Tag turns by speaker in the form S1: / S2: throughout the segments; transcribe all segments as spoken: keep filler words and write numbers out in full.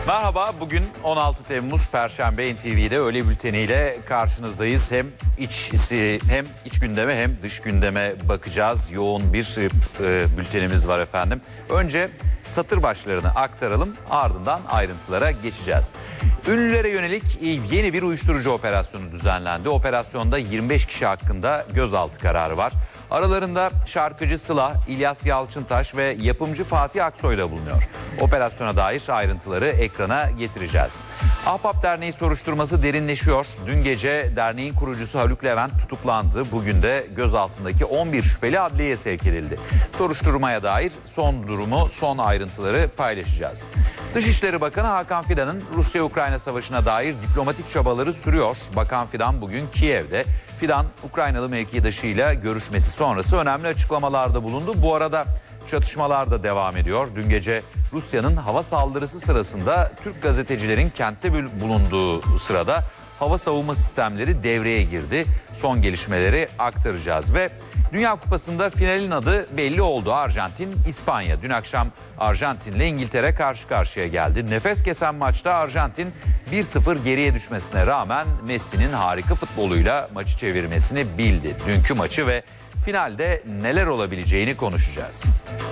S1: Merhaba, bugün on altı Temmuz Perşembe N T V'de öğle bülteniyle karşınızdayız. Hem iç hem iç gündeme hem dış gündeme bakacağız. Yoğun bir e, bültenimiz var efendim. Önce satır başlarını aktaralım, ardından ayrıntılara geçeceğiz. Ünlülere yönelik yeni bir uyuşturucu operasyonu düzenlendi. Operasyonda yirmi beş kişi hakkında gözaltı kararı var. Aralarında şarkıcı Sıla, İlyas Yalçıntaş ve yapımcı Fatih Aksoy da bulunuyor. Operasyona dair ayrıntıları ekrana getireceğiz. Ahbap Derneği soruşturması derinleşiyor. Dün gece derneğin kurucusu Haluk Levent tutuklandı. Bugün de gözaltındaki on bir şüpheli adliyeye sevk edildi. Soruşturmaya dair son durumu, son ayrıntıları paylaşacağız. Dışişleri Bakanı Hakan Fidan'ın Rusya-Ukrayna savaşına dair diplomatik çabaları sürüyor. Bakan Fidan bugün Kiev'de. Fidan, Ukraynalı mevkidaşıyla görüşmesi sonrası önemli açıklamalarda bulundu. Bu arada çatışmalar da devam ediyor. Dün gece Rusya'nın hava saldırısı sırasında Türk gazetecilerin kentte bulunduğu sırada hava savunma sistemleri devreye girdi. Son gelişmeleri aktaracağız ve Dünya Kupası'nda finalin adı belli oldu. Arjantin, İspanya. Dün akşam Arjantin ile İngiltere karşı karşıya geldi. Nefes kesen maçta Arjantin bir sıfır geriye düşmesine rağmen Messi'nin harika futboluyla maçı çevirmesini bildi. Dünkü maçı ve finalde neler olabileceğini konuşacağız.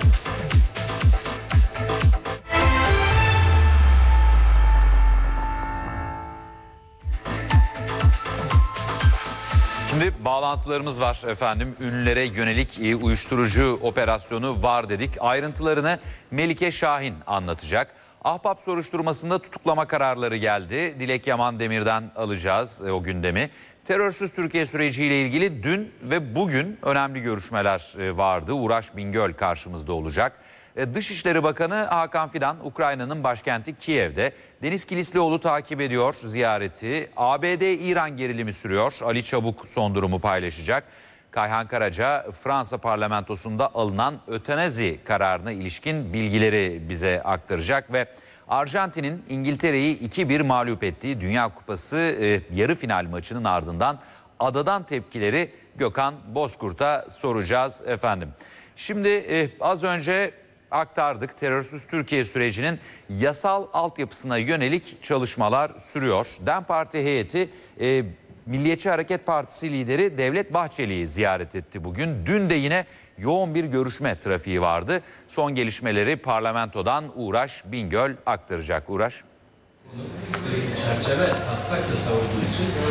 S1: Şimdi bağlantılarımız var efendim. Ünlülere yönelik uyuşturucu operasyonu var dedik. Ayrıntılarını Melike Şahin anlatacak. Ahbap soruşturmasında tutuklama kararları geldi. Dilek Yaman Demir'den alacağız o gündemi. Terörsüz Türkiye süreciyle ilgili dün ve bugün önemli görüşmeler vardı. Uğraş Bingöl karşımızda olacak. Dışişleri Bakanı Hakan Fidan, Ukrayna'nın başkenti Kiev'de. Deniz Kilislioğlu takip ediyor ziyareti. A B D-İran gerilimi sürüyor. Ali Çabuk son durumu paylaşacak. Kayhan Karaca, Fransa parlamentosunda alınan ötenazi kararına ilişkin bilgileri bize aktaracak ve Arjantin'in İngiltere'yi iki bir mağlup ettiği Dünya Kupası e, yarı final maçının ardından adadan tepkileri Gökhan Bozkurt'a soracağız efendim. Şimdi e, az önce aktardık, terörsüz Türkiye sürecinin yasal altyapısına yönelik çalışmalar sürüyor. DEM Parti heyeti e, Milliyetçi Hareket Partisi lideri Devlet Bahçeli'yi ziyaret etti bugün. Dün de yine yoğun bir görüşme trafiği vardı. Son gelişmeleri parlamentodan Uğraş Bingöl aktaracak. Uğraş.
S2: Çerçeve taslakla savunduğu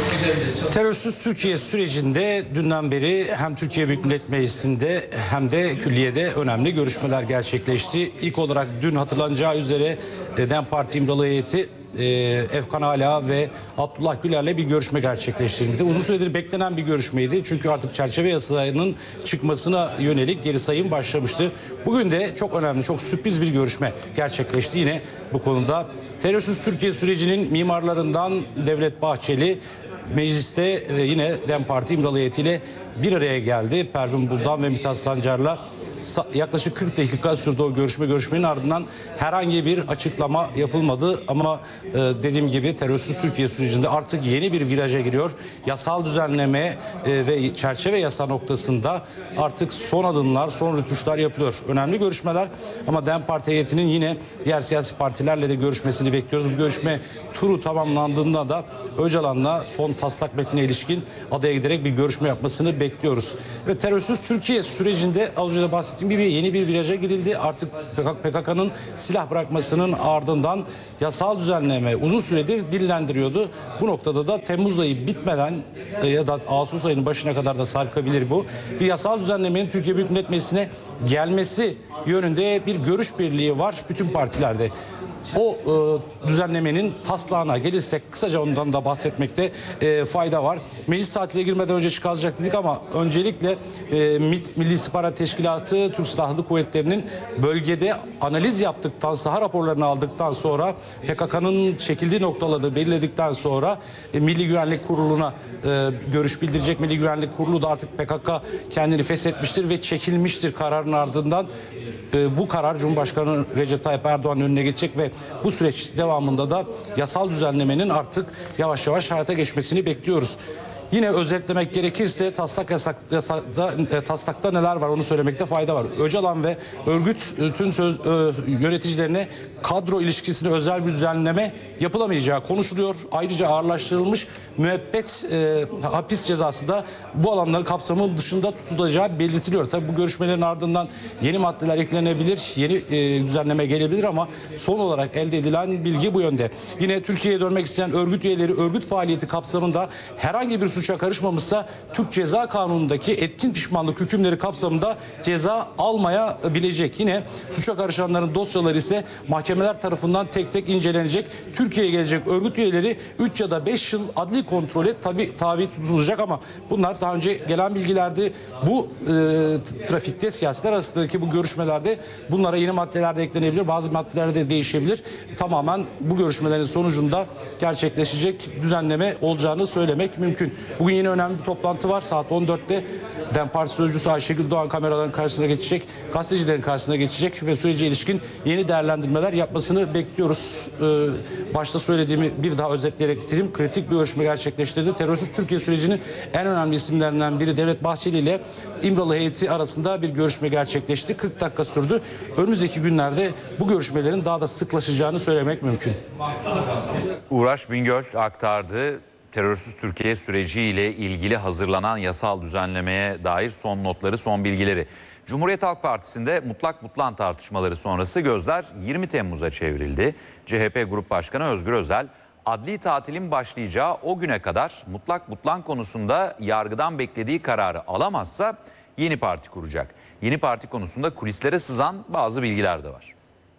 S2: için
S3: terörsüz Türkiye sürecinde dünden beri hem Türkiye Büyük Millet Meclisi'nde hem de külliyede önemli görüşmeler gerçekleşti. İlk olarak dün hatırlanacağı üzere DEM Parti imzalı heyeti Efkan Ala ve Abdullah Güler'le bir görüşme gerçekleştirdi. Uzun süredir beklenen bir görüşmeydi. Çünkü artık çerçeve yasalarının çıkmasına yönelik geri sayım başlamıştı. Bugün de çok önemli, çok sürpriz bir görüşme gerçekleşti yine bu konuda. Terörsüz Türkiye sürecinin mimarlarından Devlet Bahçeli mecliste yine DEM Parti imzalı heyetiyle bir araya geldi. Pervin Buldan ve Mithat Sancar'la yaklaşık kırk dakika sürdü o görüşme. Görüşmenin ardından herhangi bir açıklama yapılmadı ama e, dediğim gibi terörsüz Türkiye sürecinde artık yeni bir viraja giriyor. Yasal düzenleme e, ve çerçeve yasa noktasında artık son adımlar, son rötuşlar yapılıyor. Önemli görüşmeler ama DEM Parti heyetinin yine diğer siyasi partilerle de görüşmesini bekliyoruz. Bu görüşme turu tamamlandığında da Öcalan'la son taslak metnine ilişkin adaya giderek bir görüşme yapmasını bekliyoruz. Ve terörsüz Türkiye sürecinde az önce de bahsettiğim gibi yeni bir viraja girildi. Artık P K K'nın silah bırakmasının ardından yasal düzenleme uzun süredir dillendiriyordu. Bu noktada da Temmuz ayı bitmeden ya da Ağustos ayının başına kadar da sarkabilir bu. Bir yasal düzenlemenin Türkiye Büyük Millet Meclisi'ne gelmesi yönünde bir görüş birliği var bütün partilerde. O e, düzenlemenin taslağına gelirsek kısaca ondan da bahsetmekte e, fayda var. Meclis tatiline girmeden önce çıkarılacak dedik ama öncelikle e, MİT, Milli İstihbarat Teşkilatı, Türk Silahlı Kuvvetleri'nin bölgede analiz yaptıktan, saha raporlarını aldıktan sonra P K K'nın çekildiği noktaları belirledikten sonra e, Milli Güvenlik Kurulu'na e, görüş bildirecek. Milli Güvenlik Kurulu da artık P K K kendini feshetmiştir ve çekilmiştir kararın ardından. E, bu karar Cumhurbaşkanı Recep Tayyip Erdoğan'ın önüne geçecek ve bu süreç devamında da yasal düzenlemenin artık yavaş yavaş hayata geçmesini bekliyoruz. Yine özetlemek gerekirse taslak yasak, yasakta, e, taslakta neler var onu söylemekte fayda var. Öcalan ve örgütün söz, e, yöneticilerine kadro ilişkisine özel bir düzenleme yapılamayacağı konuşuluyor. Ayrıca ağırlaştırılmış müebbet e, hapis cezası da bu alanların kapsamının dışında tutulacağı belirtiliyor. Tabii bu görüşmelerin ardından yeni maddeler eklenebilir, yeni e, düzenleme gelebilir ama son olarak elde edilen bilgi bu yönde. Yine Türkiye'ye dönmek isteyen örgüt üyeleri örgüt faaliyeti kapsamında herhangi bir suça karışmamışsa Türk Ceza Kanunu'ndaki etkin pişmanlık hükümleri kapsamında ceza almayabilecek. Yine suça karışanların dosyaları ise mahkemeler tarafından tek tek incelenecek. Türkiye'ye gelecek örgüt üyeleri üç ya da beş yıl adli kontrole tabi tabi tutulacak ama bunlar daha önce gelen bilgilerdi. Bu e, trafikte siyasetler arasındaki bu görüşmelerde bunlara yeni maddeler de eklenebilir. Bazı maddeler de değişebilir. Tamamen bu görüşmelerin sonucunda gerçekleşecek düzenleme olacağını söylemek mümkün. Bugün yine önemli bir toplantı var. Saat on dörtte DEM Parti Sözcüsü Ayşegül Doğan kameraların karşısına geçecek. Gazetecilerin karşısına geçecek ve sürece ilişkin yeni değerlendirmeler yapmasını bekliyoruz. Ee, başta söylediğimi bir daha özetleyerek bitireyim. Kritik bir görüşme gerçekleştirdi. Terörsüz Türkiye sürecinin en önemli isimlerinden biri Devlet Bahçeli ile İmralı heyeti arasında bir görüşme gerçekleşti. kırk dakika sürdü. Önümüzdeki günlerde bu görüşmelerin daha da sıklaşacağını söylemek mümkün.
S1: Uğraş Bingöl aktardı. Terörsüz Türkiye süreciyle ilgili hazırlanan yasal düzenlemeye dair son notları, son bilgileri. Cumhuriyet Halk Partisi'nde mutlak mutlan tartışmaları sonrası gözler yirmi Temmuz'a çevrildi. C H P Grup Başkanı Özgür Özel, adli tatilin başlayacağı o güne kadar mutlak mutlan konusunda yargıdan beklediği kararı alamazsa yeni parti kuracak. Yeni parti konusunda kulislere sızan bazı bilgiler de var.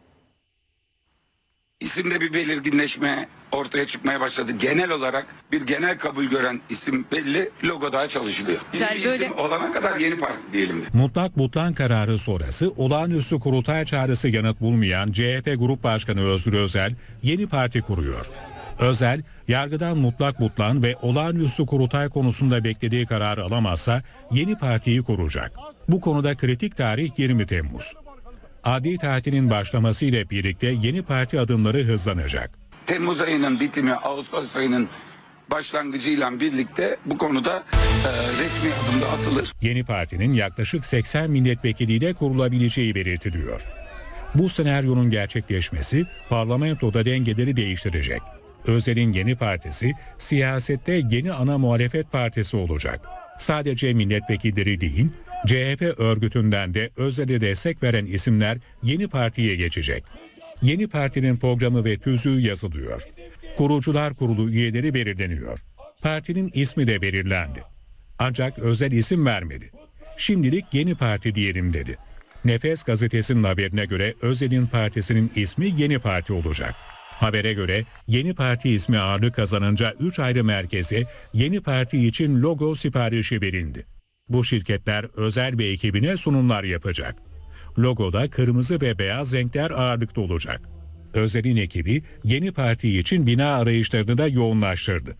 S4: İsimde bir belirginleşme ortaya çıkmaya başladı. Genel olarak bir genel kabul gören isim belli, logo daha çalışılıyor.
S5: Güzel,
S4: bir
S5: böyle.
S4: isim olana kadar yeni parti diyelim.
S6: Mutlak mutlan kararı sonrası olağanüstü kurultay çağrısı yanıt bulmayan C H P Grup Başkanı Özgür Özel yeni parti kuruyor. Özel, yargıdan mutlak mutlan ve olağanüstü kurultay konusunda beklediği kararı alamazsa yeni partiyi kuracak. Bu konuda kritik tarih yirmi Temmuz. Adli tatilin başlamasıyla birlikte yeni parti adımları hızlanacak.
S4: Temmuz ayının bitimi, Ağustos ayının başlangıcıyla birlikte bu konuda e, resmi adımda atılır.
S6: Yeni partinin yaklaşık seksen milletvekiliyle kurulabileceği belirtiliyor. Bu senaryonun gerçekleşmesi parlamentoda dengeleri değiştirecek. Özel'in yeni partisi siyasette yeni ana muhalefet partisi olacak. Sadece milletvekilleri değil, C H P örgütünden de Özel'e destek veren isimler yeni partiye geçecek. Yeni partinin programı ve tüzüğü yazılıyor. Kurucular Kurulu üyeleri belirleniyor. Partinin ismi de belirlendi. Ancak Özel isim vermedi. Şimdilik yeni parti diyelim dedi. Nefes gazetesinin haberine göre Özel'in partisinin ismi Yeni Parti olacak. Habere göre yeni parti ismi ağırlık kazanınca üç ayrı merkeze yeni parti için logo siparişi verildi. Bu şirketler Özel ve ekibine sunumlar yapacak. Logoda kırmızı ve beyaz renkler ağırlıkta olacak. Özel'in ekibi yeni parti için bina arayışlarını da yoğunlaştırdı.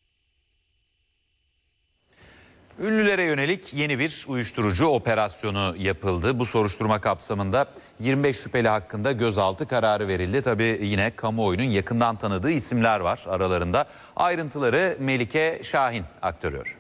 S1: Ünlülere yönelik yeni bir uyuşturucu operasyonu yapıldı. Bu soruşturma kapsamında yirmi beş şüpheli hakkında gözaltı kararı verildi. Tabii yine kamuoyunun yakından tanıdığı isimler var aralarında. Ayrıntıları Melike Şahin aktarıyor.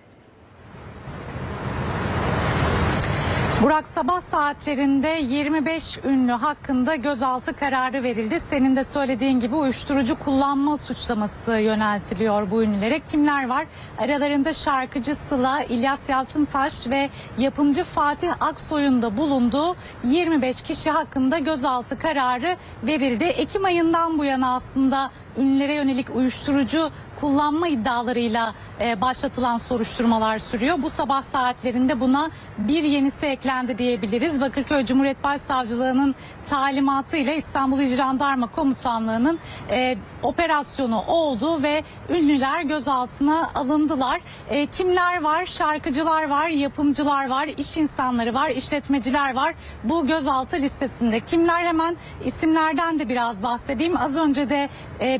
S5: Burak, sabah saatlerinde yirmi beş ünlü hakkında gözaltı kararı verildi. Senin de söylediğin gibi uyuşturucu kullanma suçlaması yöneltiliyor bu ünlülere. Kimler var? Aralarında şarkıcı Sıla, İlyas Yalçıntaş ve yapımcı Fatih Aksoy'un da bulunduğu yirmi beş kişi hakkında gözaltı kararı verildi. Ekim ayından bu yana aslında ünlülere yönelik uyuşturucu kullanma iddialarıyla e, başlatılan soruşturmalar sürüyor. Bu sabah saatlerinde buna bir yenisi eklendi diyebiliriz. Bakırköy Cumhuriyet Başsavcılığı'nın talimatıyla İstanbul İl Jandarma Komutanlığı'nın e, operasyonu oldu ve ünlüler gözaltına alındılar. E, kimler var? Şarkıcılar var, yapımcılar var, iş insanları var, işletmeciler var. Bu gözaltı listesinde kimler, hemen isimlerden de biraz bahsedeyim. Az önce de e,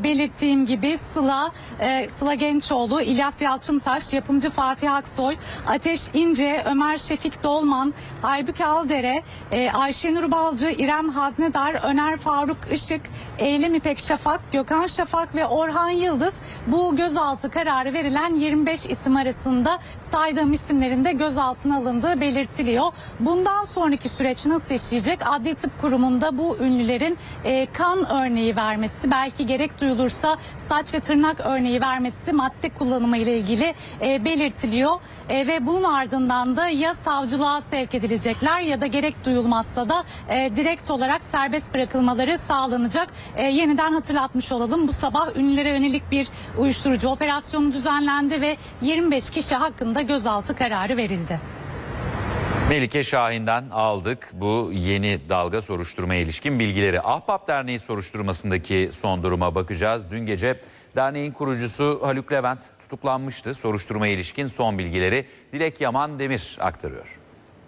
S5: belirttiğim gibi Sıla, e, Sıla Gençoğlu, İlyas Yalçıntaş, yapımcı Fatih Aksoy, Ateş İnce, Ömer Şefik Dolman, Aybüke Aldere, e, Ayşenur Balcı, İrem Haznedar, Öner Faruk Işık, Eylem İpek Şafak, Gökhan Şafak ve Orhan Yıldız bu gözaltı kararı verilen yirmi beş isim arasında saydığım isimlerin de gözaltına alındığı belirtiliyor. Bundan sonraki süreç nasıl işleyecek? Adli Tıp Kurumu'nda bu ünlülerin e, kan örneği vermesi, belki gerek duyulursa saç ve tırnak örneği vermesi, madde kullanımı ile ilgili e, belirtiliyor. E, ve bunun ardından da ya savcılığa sevk edilecekler ya da gerek duyulmazsa da e, direkt olarak serbest bırakılmaları sağlanacak. E, yeniden hatırlatmış olalım, bu sabah ünlülere yönelik bir uyuşturucu operasyonu düzenlendi ve yirmi beş kişi hakkında gözaltı kararı verildi.
S1: Melike Şahin'den aldık bu yeni dalga soruşturmaya ilişkin bilgileri. Ahbap Derneği soruşturmasındaki son duruma bakacağız. Dün gece derneğin kurucusu Haluk Levent tutuklanmıştı. Soruşturmaya ilişkin son bilgileri Dilek Yaman Demir aktarıyor.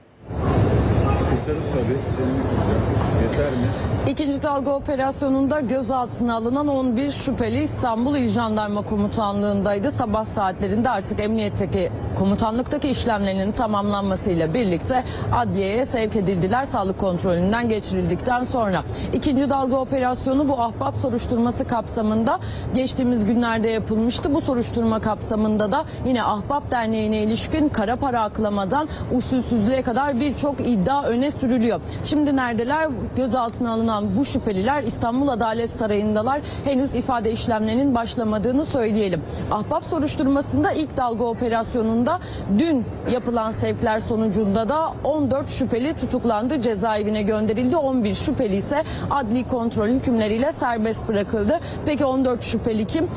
S7: Kısarım tabii, senin yeter mi?
S8: İkinci dalga operasyonunda gözaltına alınan on bir şüpheli İstanbul İl Jandarma Komutanlığı'ndaydı. Sabah saatlerinde artık emniyetteki komutanlıktaki işlemlerinin tamamlanmasıyla birlikte adliyeye sevk edildiler. Sağlık kontrolünden geçirildikten sonra. İkinci dalga operasyonu bu ahbap soruşturması kapsamında geçtiğimiz günlerde yapılmıştı. Bu soruşturma kapsamında da yine Ahbap Derneği'ne ilişkin kara para aklamadan usulsüzlüğe kadar birçok iddia öne sürülüyor. Şimdi neredeler? Gözaltına alınan bu şüpheliler İstanbul Adalet Sarayı'ndalar. Henüz ifade işlemlerinin başlamadığını söyleyelim. Ahbap soruşturmasında ilk dalga operasyonunda dün yapılan sevkler sonucunda da on dört şüpheli tutuklandı, cezaevine gönderildi. on bir şüpheli ise adli kontrol hükümleriyle serbest bırakıldı. Peki on dört şüpheli kim?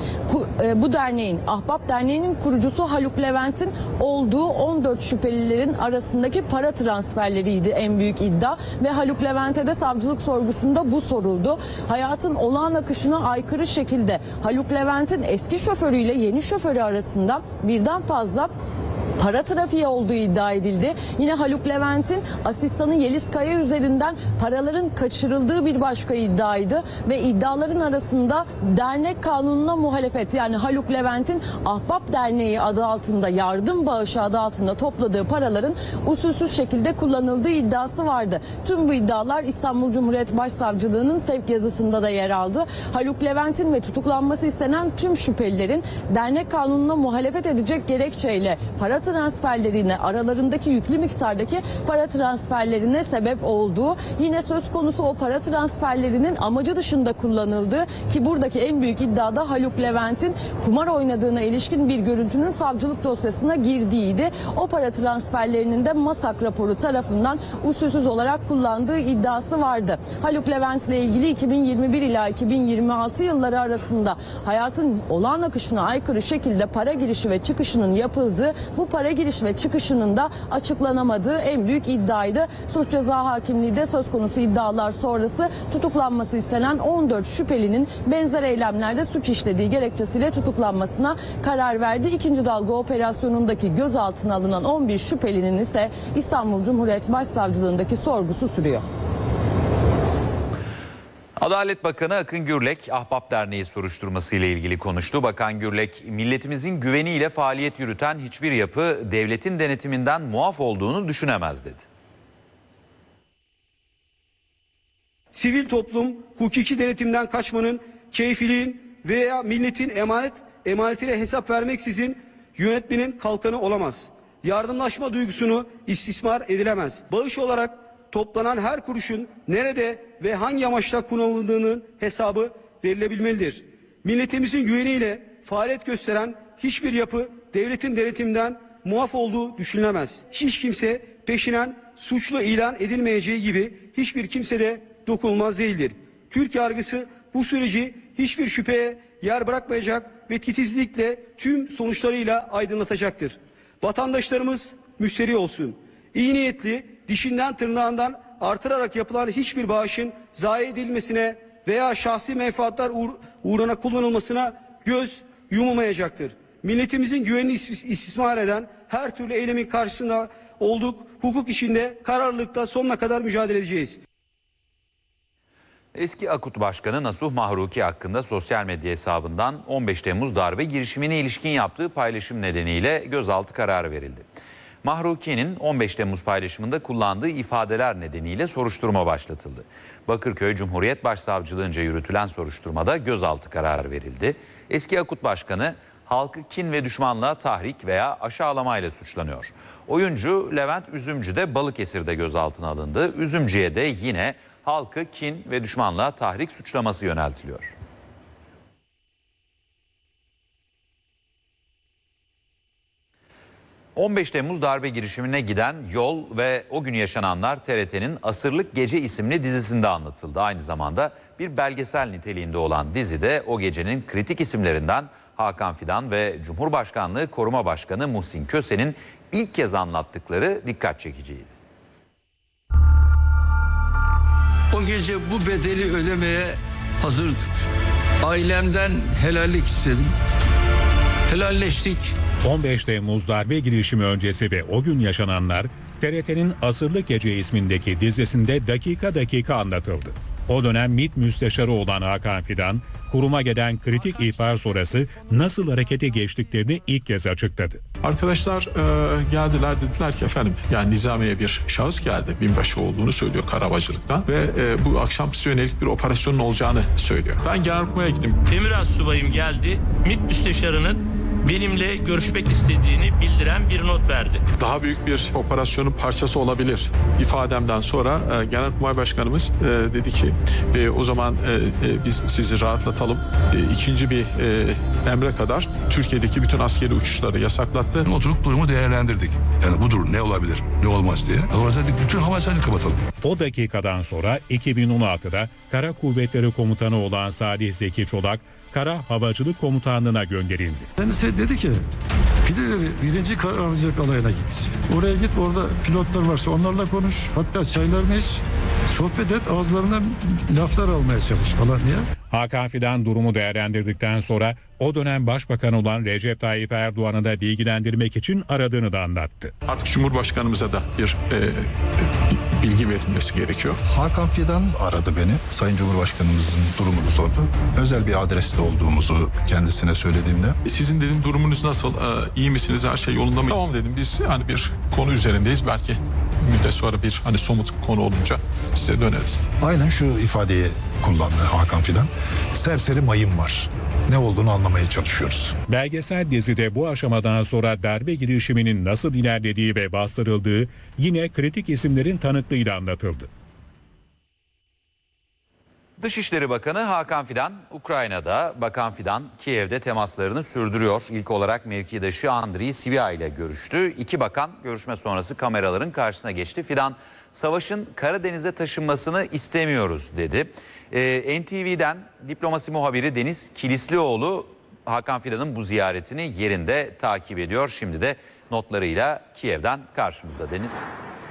S8: Bu derneğin, Ahbap Derneği'nin kurucusu Haluk Levent'in olduğu on dört şüphelilerin arasındaki para transferleriydi en büyük iddia ve Haluk Levent'e de savcılık sorgusunda bu soruldu. Hayatın olağan akışına aykırı şekilde Haluk Levent'in eski şoförüyle yeni şoförü arasında birden fazla para trafiği olduğu iddia edildi. Yine Haluk Levent'in asistanı Yeliz Kaya üzerinden paraların kaçırıldığı bir başka iddiaydı ve iddiaların arasında dernek kanununa muhalefet, yani Haluk Levent'in Ahbap Derneği adı altında, yardım bağışı adı altında topladığı paraların usulsüz şekilde kullanıldığı iddiası vardı. Tüm bu iddialar İstanbul Cumhuriyet Başsavcılığı'nın sevk yazısında da yer aldı. Haluk Levent'in ve tutuklanması istenen tüm şüphelilerin dernek kanununa muhalefet edecek gerekçeyle para transferlerine, aralarındaki yüklü miktardaki para transferlerine sebep olduğu, yine söz konusu o para transferlerinin amacı dışında kullanıldığı, ki buradaki en büyük iddiada Haluk Levent'in kumar oynadığına ilişkin bir görüntünün savcılık dosyasına girdiğiydi. O para transferlerinin de MASAK raporu tarafından usulsüz olarak kullandığı iddiası vardı. Haluk Levent ile ilgili iki bin yirmi bir ila iki bin yirmi altı yılları arasında hayatın olağan akışına aykırı şekilde para girişi ve çıkışının yapıldığı, bu para giriş ve çıkışının da açıklanamadığı en büyük iddiaydı. Suç ceza hakimliği de söz konusu iddialar sonrası tutuklanması istenen on dört şüphelinin benzer eylemlerde suç işlediği gerekçesiyle tutuklanmasına karar verdi. İkinci dalga operasyonundaki gözaltına alınan on bir şüphelinin ise İstanbul Cumhuriyet Başsavcılığındaki sorgusu sürüyor.
S1: Adalet Bakanı Akın Gürlek, Ahbap Derneği soruşturması ile ilgili konuştu. Bakan Gürlek, milletimizin güveniyle faaliyet yürüten hiçbir yapı devletin denetiminden muaf olduğunu düşünemez dedi.
S9: Sivil toplum hukuki denetimden kaçmanın, keyfiliğin veya milletin emanet emanetiyle hesap vermeksizin yönetmenin kalkanı olamaz. Yardımlaşma duygusunu istismar edilemez. Bağış olarak toplanan her kuruşun nerede ve hangi amaçla kullanıldığının hesabı verilebilmelidir. Milletimizin güveniyle faaliyet gösteren hiçbir yapı devletin denetiminden muaf olduğu düşünülemez. Hiç kimse peşinen suçlu ilan edilmeyeceği gibi hiçbir kimse de dokunulmaz değildir. Türk yargısı bu süreci hiçbir şüpheye yer bırakmayacak ve titizlikle tüm sonuçlarıyla aydınlatacaktır. Vatandaşlarımız müşteri olsun. İyi niyetli, dişinden tırnağından artırarak yapılan hiçbir bağışın zayi edilmesine veya şahsi menfaatler uğr uğruna kullanılmasına göz yumulmayacaktır. Milletimizin güvenini istismar eden her türlü eylemin karşısında olduk. Hukuk işinde kararlılıkla sonuna kadar mücadele edeceğiz.
S1: Eski AKUT Başkanı Nasuh Mahruki hakkında sosyal medya hesabından on beş Temmuz darbe girişimine ilişkin yaptığı paylaşım nedeniyle gözaltı kararı verildi. Mahruki'nin on beş Temmuz paylaşımında kullandığı ifadeler nedeniyle soruşturma başlatıldı. Bakırköy Cumhuriyet Başsavcılığınca yürütülen soruşturmada gözaltı kararı verildi. Eski AKUT Başkanı halkı kin ve düşmanlığa tahrik veya aşağılamayla suçlanıyor. Oyuncu Levent Üzümcü de Balıkesir'de gözaltına alındı. Üzümcü'ye de yine halkı kin ve düşmanlığa tahrik suçlaması yöneltiliyor. on beş Temmuz darbe girişimine giden yol ve o gün yaşananlar T R T'nin Asırlık Gece isimli dizisinde anlatıldı. Aynı zamanda bir belgesel niteliğinde olan dizide o gecenin kritik isimlerinden Hakan Fidan ve Cumhurbaşkanlığı Koruma Başkanı Muhsin Köse'nin ilk kez anlattıkları dikkat çekiciydi.
S10: O gece bu bedeli ödemeye hazırdık. Ailemden helallik istedim. Helalleştik.
S6: on beş Temmuz darbe girişimi öncesi ve o gün yaşananlar T R T'nin Asırlık Gece ismindeki dizisinde dakika dakika anlatıldı. O dönem MİT müsteşarı olan Hakan Fidan, kuruma gelen kritik ihbar sonrası nasıl harekete geçtiklerini ilk kez açıkladı.
S11: Arkadaşlar e, geldiler, dediler ki efendim yani Nizamiye bir şahıs geldi. Binbaşı olduğunu söylüyor Karabacılık'tan ve e, bu akşam size yönelik bir operasyonun olacağını söylüyor. Ben Genelkurmay'a gittim.
S12: Emir Astsubayım geldi. MİT müsteşarının benimle görüşmek istediğini bildiren bir not verdi.
S11: Daha büyük bir operasyonun parçası olabilir ifademden sonra e, Genelkurmay Başkanımız e, dedi ki e, o zaman e, e, biz sizi rahatlatalım. E, ikinci bir e, emre kadar Türkiye'deki bütün askeri uçuşları yasaklattı.
S13: Oturup durumu değerlendirdik. Yani budur ne olabilir, ne olmaz diye. Dolayısıyla bütün hava sahasını kapatalım.
S6: O dakikadan sonra iki bin on altıda Kara Kuvvetleri Komutanı olan Salih Zeki Çolak, Kara Havacılık Komutanlığı'na gönderildi.
S14: Kendisi dedi ki pideleri birinci Kara Havacılık Alayı'na git. Oraya git, orada pilotlar varsa onlarla konuş. Hatta çaylarını iç, sohbet et, ağızlarından laflar almaya çalış falan diye.
S6: Hakan Fidan durumu değerlendirdikten sonra o dönem Başbakan olan Recep Tayyip Erdoğan'ı da bilgilendirmek için aradığını da anlattı.
S11: Artık Cumhurbaşkanımıza da bir e, e, bilgi verilmesi gerekiyor.
S13: Hakan Fidan aradı beni. Sayın Cumhurbaşkanımızın durumunu sordu. Özel bir adreste olduğumuzu kendisine söylediğimde.
S11: Sizin dedim durumunuz nasıl? Ee, iyi misiniz? Her şey yolunda mı? Tamam dedim. Biz yani bir konu üzerindeyiz. Belki müddet sonra bir hani somut konu olunca size döneriz.
S13: Aynen şu ifadeyi kullandı Hakan Fidan. Serseri mayın var. Ne olduğunu anlamaya çalışıyoruz.
S6: Belgesel dizide bu aşamadan sonra darbe girişiminin nasıl ilerlediği ve bastırıldığı yine kritik isimlerin tanıklığıyla anlatıldı.
S1: Dışişleri Bakanı Hakan Fidan, Ukrayna'da. Bakan Fidan, Kiev'de temaslarını sürdürüyor. İlk olarak mevkidaşı Andriy Sivia ile görüştü. İki bakan görüşme sonrası kameraların karşısına geçti. Fidan, savaşın Karadeniz'e taşınmasını istemiyoruz dedi. Ee, N T V'den diplomasi muhabiri Deniz Kilislioğlu Hakan Fidan'ın bu ziyaretini yerinde takip ediyor. Şimdi de notlarıyla Kiev'den karşımızda Deniz.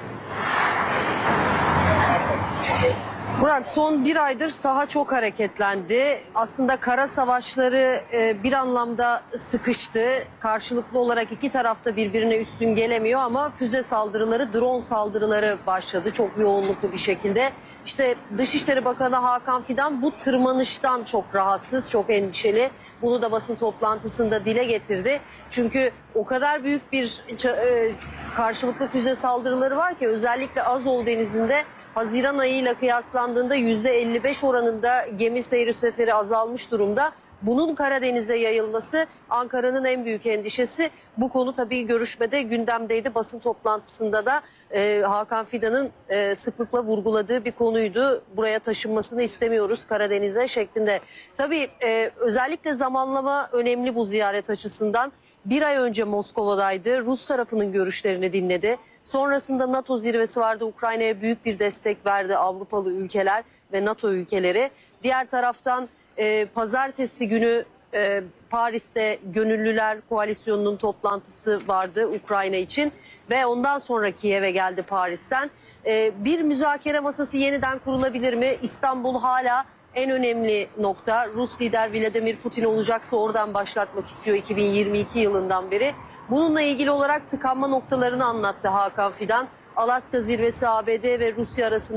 S15: Burak, son bir aydır saha çok hareketlendi. Aslında kara savaşları bir anlamda sıkıştı. Karşılıklı olarak iki tarafta birbirine üstün gelemiyor ama füze saldırıları, drone saldırıları başladı çok yoğunluklu bir şekilde. İşte Dışişleri Bakanı Hakan Fidan bu tırmanıştan çok rahatsız, çok endişeli. Bunu da basın toplantısında dile getirdi. Çünkü o kadar büyük bir karşılıklı füze saldırıları var ki özellikle Azov Denizi'nde Haziran ayıyla kıyaslandığında yüzde elli beş oranında gemi seyri seferi azalmış durumda. Bunun Karadeniz'e yayılması Ankara'nın en büyük endişesi. Bu konu tabii görüşmede gündemdeydi. Basın toplantısında da e, Hakan Fidan'ın e, sıklıkla vurguladığı bir konuydu. Buraya taşınmasını istemiyoruz Karadeniz'e şeklinde. Tabii e, özellikle zamanlama önemli bu ziyaret açısından. Bir ay önce Moskova'daydı. Rus tarafının görüşlerini dinledi. Sonrasında NATO zirvesi vardı. Ukrayna'ya büyük bir destek verdi Avrupalı ülkeler ve NATO ülkeleri. Diğer taraftan e, pazartesi günü e, Paris'te Gönüllüler Koalisyonu'nun toplantısı vardı Ukrayna için. Ve ondan sonra Kiev'e geldi Paris'ten. E, bir müzakere masası yeniden kurulabilir mi? İstanbul hala en önemli nokta. Rus lider Vladimir Putin olacaksa oradan başlatmak istiyor iki bin yirmi iki yılından beri. Bununla ilgili olarak tıkanma noktalarını anlattı Hakan Fidan. Alaska zirvesi A B D ve Rusya arasında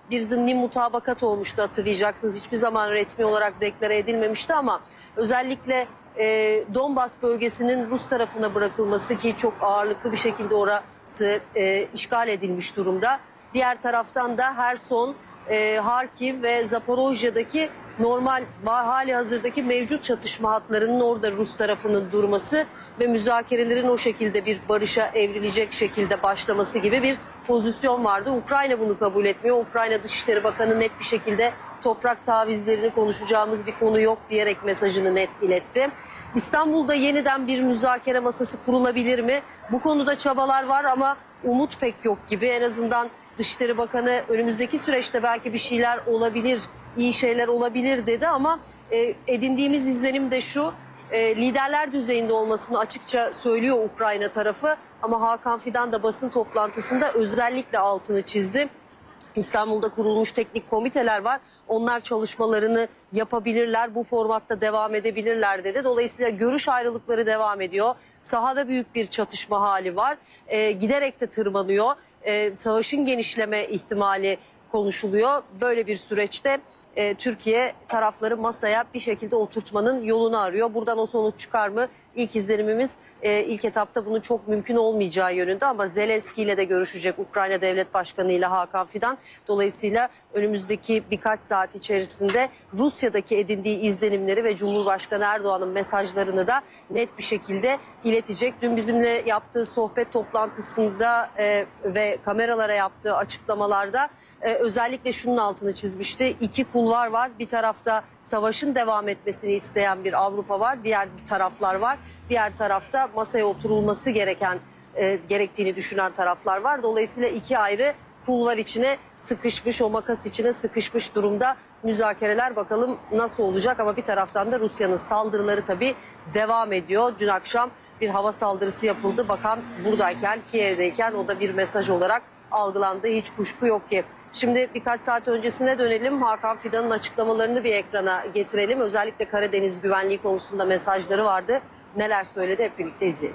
S15: bir zımni mutabakat olmuştu, hatırlayacaksınız. Hiçbir zaman resmi olarak deklare edilmemişti ama özellikle e, Donbas bölgesinin Rus tarafına bırakılması, ki çok ağırlıklı bir şekilde orası e, işgal edilmiş durumda. Diğer taraftan da Herson, e, Harkiv ve Zaporojya'daki normal hali hazırdaki mevcut çatışma hatlarının orada Rus tarafının durması ve müzakerelerin o şekilde bir barışa evrilecek şekilde başlaması gibi bir pozisyon vardı. Ukrayna bunu kabul etmiyor. Ukrayna Dışişleri Bakanı net bir şekilde toprak tavizlerini konuşacağımız bir konu yok diyerek mesajını net iletti. İstanbul'da yeniden bir müzakere masası kurulabilir mi? Bu konuda çabalar var ama umut pek yok gibi. En azından Dışişleri Bakanı önümüzdeki süreçte belki bir şeyler olabilir, iyi şeyler olabilir dedi ama e, edindiğimiz izlenim de şu: e, liderler düzeyinde olmasını açıkça söylüyor Ukrayna tarafı ama Hakan Fidan da basın toplantısında özellikle altını çizdi. İstanbul'da kurulmuş teknik komiteler var. Onlar çalışmalarını yapabilirler, bu formatta devam edebilirler dedi. Dolayısıyla görüş ayrılıkları devam ediyor. Sahada büyük bir çatışma hali var. E, giderek de tırmanıyor. E, savaşın genişleme ihtimali konuşuluyor. Böyle bir süreçte e, Türkiye tarafları masaya bir şekilde oturtmanın yolunu arıyor. Buradan o sonuç çıkar mı? İlk izlenimimiz e, ilk etapta bunun çok mümkün olmayacağı yönünde ama Zelenski ile de görüşecek Ukrayna Devlet Başkanı ile Hakan Fidan. Dolayısıyla önümüzdeki birkaç saat içerisinde Rusya'daki edindiği izlenimleri ve Cumhurbaşkanı Erdoğan'ın mesajlarını da net bir şekilde iletecek. Dün bizimle yaptığı sohbet toplantısında e, ve kameralara yaptığı açıklamalarda Ee, özellikle şunun altını çizmişti. İki kulvar var. Bir tarafta savaşın devam etmesini isteyen bir Avrupa var. Diğer taraflar var. Diğer tarafta masaya oturulması gereken e, gerektiğini düşünen taraflar var. Dolayısıyla iki ayrı kulvar içine sıkışmış, o makas içine sıkışmış durumda müzakereler. Bakalım nasıl olacak ama bir taraftan da Rusya'nın saldırıları tabii devam ediyor. Dün akşam bir hava saldırısı yapıldı. Bakan buradayken, Kiev'deyken o da bir mesaj olarak algılandı. Hiç kuşku yok ki. Şimdi birkaç saat öncesine dönelim. Hakan Fidan'ın açıklamalarını bir ekrana getirelim. Özellikle Karadeniz güvenliği konusunda mesajları vardı. Neler söyledi hep birlikte izleyelim.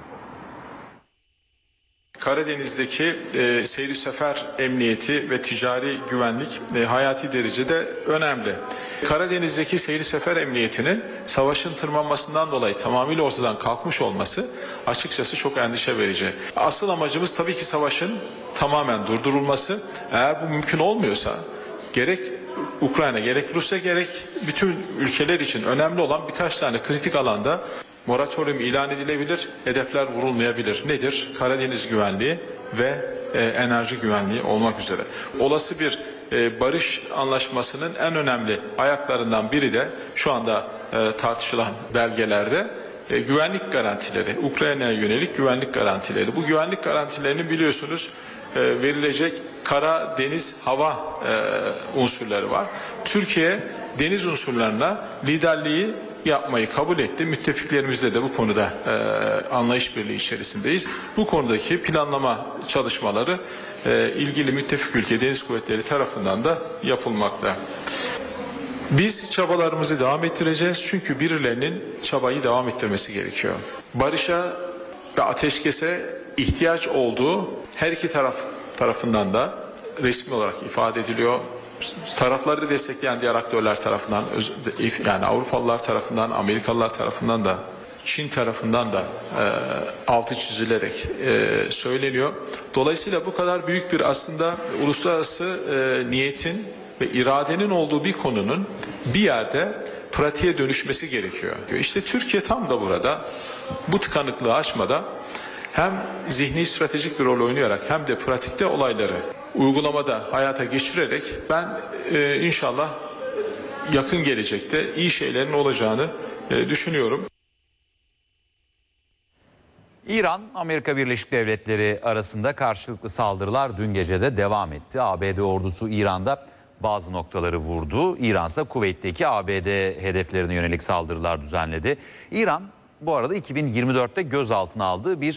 S11: Karadeniz'deki e, seyri sefer emniyeti ve ticari güvenlik e, hayati derecede önemli. Karadeniz'deki seyri sefer emniyetinin savaşın tırmanmasından dolayı tamamıyla ortadan kalkmış olması açıkçası çok endişe verici. Asıl amacımız tabii ki savaşın tamamen durdurulması. Eğer bu mümkün olmuyorsa gerek Ukrayna gerek Rusya gerek bütün ülkeler için önemli olan birkaç tane kritik alanda moratorium ilan edilebilir, hedefler vurulmayabilir. Nedir? Karadeniz güvenliği ve e, enerji güvenliği olmak üzere. Olası bir e, barış anlaşmasının en önemli ayaklarından biri de şu anda e, tartışılan belgelerde e, güvenlik garantileri, Ukrayna'ya yönelik güvenlik garantileri. Bu güvenlik garantilerinin biliyorsunuz e, verilecek kara, deniz, hava e, unsurları var. Türkiye deniz unsurlarına liderliği yapmayı kabul etti. Müttefiklerimizle de bu konuda e, anlayış birliği içerisindeyiz. Bu konudaki planlama çalışmaları e, ilgili müttefik ülke deniz kuvvetleri tarafından da yapılmakta. Biz çabalarımızı devam ettireceğiz çünkü birilerinin çabayı devam ettirmesi gerekiyor. Barışa ve ateşkese ihtiyaç olduğu her iki taraf tarafından da resmi olarak ifade ediliyor. Tarafları destekleyen diğer aktörler tarafından, yani Avrupalılar tarafından, Amerikalılar tarafından da, Çin tarafından da e, altı çizilerek e, söyleniyor. Dolayısıyla bu kadar büyük bir aslında uluslararası e, niyetin ve iradenin olduğu bir konunun bir yerde pratiğe dönüşmesi gerekiyor. İşte Türkiye tam da burada bu tıkanıklığı aşmada hem zihni stratejik bir rol oynayarak hem de pratikte olayları uygulamada hayata geçirerek ben e, inşallah yakın gelecekte iyi şeylerin olacağını e, düşünüyorum.
S1: İran, Amerika Birleşik Devletleri arasında karşılıklı saldırılar dün gece de devam etti. A B D ordusu İran'da bazı noktaları vurdu. İran ise Kuveyt'teki A B D hedeflerine yönelik saldırılar düzenledi. İran bu arada iki bin yirmi dörtte gözaltına aldığı bir